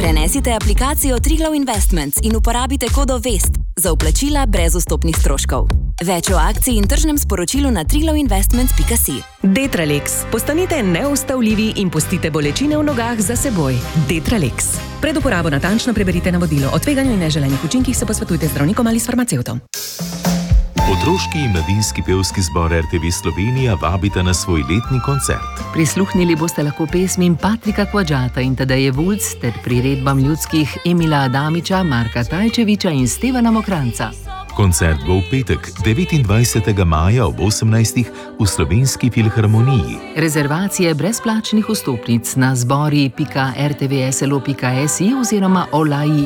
Prenesite aplikacijo Triglav Investments in uporabite kodo VEST za vplačila brez vstopnih stroškov. Več o akciji in tržnem sporočilu na triglavinvestments.si. Detralex. Postanite neustavljivi in pustite bolečine v nogah za seboj. Detralex. Pred uporabo natančno preberite navodilo. O tveganju in neželenih učinkih se posvetujte z zdravnikom ali s farmacevtom. Otroški in mladinski pevski zbor RTV Slovenija vabita na svoj letni koncert. Prisluhnili boste lahko pesmim Patrika Kvadžata in Tadeje Vulc ter priredbam ljudskih Emila Adamiča, Marka Tajčeviča in Stevana Mokranca. Koncert bo v petek, 29. maja ob 18. v Slovenski filharmoniji. Rezervacije brezplačnih vstopnic na zbori.rtvslo.si oziroma olai